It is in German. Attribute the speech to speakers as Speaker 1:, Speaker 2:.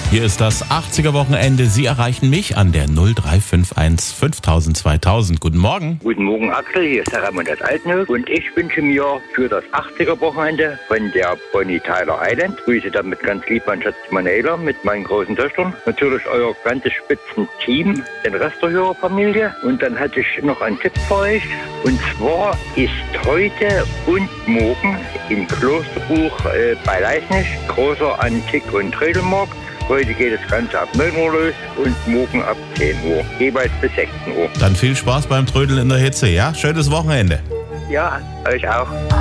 Speaker 1: Hier ist das 80er-Wochenende. Sie erreichen mich an der 0351 5000 2000. Guten Morgen.
Speaker 2: Guten Morgen, Axel. Hier ist der Raimund aus Altenhof und ich wünsche mir für das 80er-Wochenende von der Bonnie Tyler Island, grüße damit ganz lieb mein Schatz Manuela mit meinen großen Töchtern, natürlich euer ganzes Spitzenteam, den Rest der Hörerfamilie. Und dann hatte ich noch einen Tipp für euch. Und zwar ist heute und morgen im Klosterbuch bei Leisnig großer Antik- und Trödelmarkt. Heute geht das Ganze ab 9 Uhr los und morgen ab 10 Uhr, jeweils bis 16 Uhr.
Speaker 1: Dann viel Spaß beim Trödeln in der Hitze, ja? Schönes Wochenende.
Speaker 2: Ja, euch auch.